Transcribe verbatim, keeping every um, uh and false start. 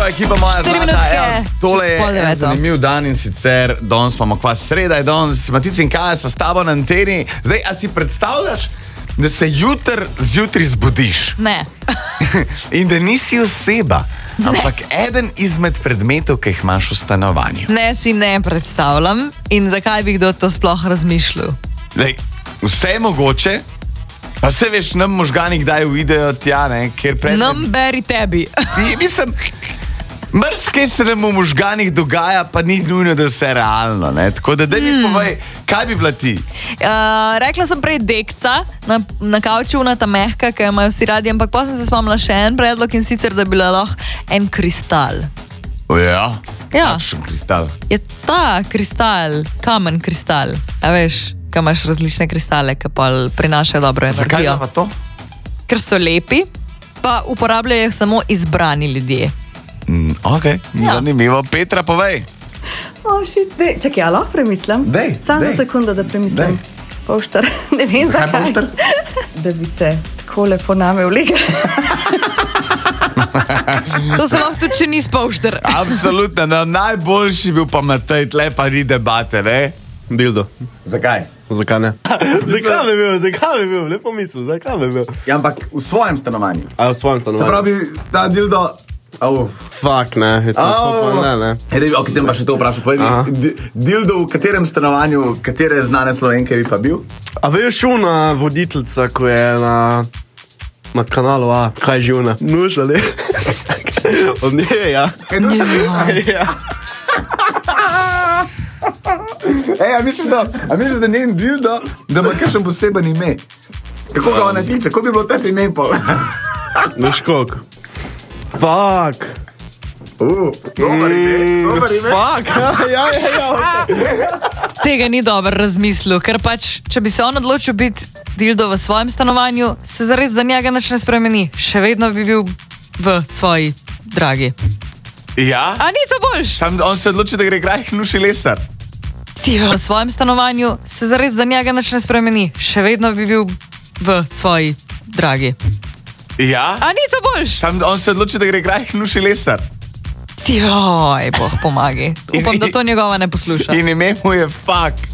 Živa ekipa moja zlata, evo, tole je en zanimiv dan in sicer danes imamo kva sreda, je danes Matic in Kaja sva s tabo na anteni. Zdaj, a si predstavljaš, da se jutr zjutraj zbudiš? Ne. In da nisi oseba, ampak ne. Eden izmed predmetov, ki jih imaš v stanovanju. Ne, si ne predstavljam. In zakaj bi kdo to sploh razmišljal? Zdaj, vse je mogoče, pa vse veš, nam možgani kdaj uidejo tja, ne, ker predmet... Nam beri tebi. Mislim, mrskaj se nam v možganih dogaja, pa ni nujno, da vse realno, ne. Tako da, daj mi mm. povej, kaj bi bila ti? Uh, rekla sem prej dekca, na, na kavču na ta mehka, ki imajo vsi radi, ampak pa sem se spomnila še en predlog in sicer, da bi bila lahko en kristal. O ja? Ja. Kakšen kristal? Je ta kristal, kamen kristal, a veš, ki imaš različne kristale, ki pa prinašajo dobro energijo. Zakaj je pa to? Ker so lepi, pa uporabljajo jih samo izbrani ljudje. Mm, ok, ja. Zanimivo. Petra, povej. Oh, shit, dej. Čakaj, ja lahko premislim? Dej, Samo dej. za sekundo, da premislim. Dej. Poštar, ne vem zakaj. Zakaj poštar? Da bi se tako lepo name vlegal. To se lahko tudi, če nisi poštar. Absolutno, no, najboljši bil pa Matej, tle pa ni debate, ne? Dildo. Zakaj? Zakaj ne? Zakaj bi bil, zakaj bi bil, lepo misel, zakaj bi bil. Ja, ampak v svojem stanovanju. A v svojem stanovanju. Se pravi, ta dildo... Oh. Fuck, ne, je to Oh. pa ne, ne. Edej, ok, tem pa še to vprašal. Aha. Dildo v katerem stanovanju, katere znane Slovenke bi pa bil? A veš una voditeljica, ko je na, na kanalu A, kaj že una? Nuž, ali? Od nje, ja. Ja. Ej, a misliš, da, a misliš, da njen dildo, da ima kakšen poseben ime? Kako ga ona tiče? Kako bi bilo tebi ime pol? Veš koliko? Fuck. Uh, dober ime, dober ime. Fuck, ja, ja, ja, okay. Tega ni dobro razmislil, ker pač, če bi se on odločil biti dildo v svojem stanovanju, se zares za njega nič ne spremeni. Še vedno bi bil v svoji dragi. Ja? A ni to boljš? Sam on se odloči, da gre grajh nuši lesar. Ti v svojem stanovanju se zares za njega nič ne spremeni. Še vedno bi bil v svoji dragi. Ja? A ni to boljš? Sam on se odloči, da gre grajh nuši lesar. Joj, boh pomagi. Upam, da to njegova ne posluša. In ime mu je fuck.